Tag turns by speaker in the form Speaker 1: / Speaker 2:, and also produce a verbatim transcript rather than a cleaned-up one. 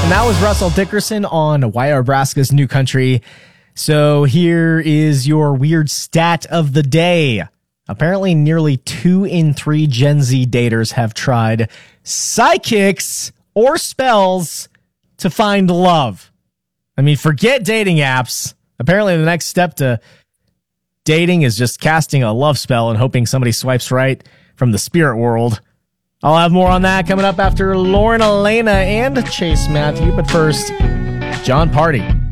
Speaker 1: And that was Russell Dickerson on Wire Braska's New Country. So here is your weird stat of the day. Apparently nearly two in three Gen Z daters have tried psychics or spells to find love. I mean, forget dating apps. Apparently the next step to dating is just casting a love spell and hoping somebody swipes right from the spirit world. I'll have more on that coming up after Lauren Elena and Chase Matthew. But first, John Party.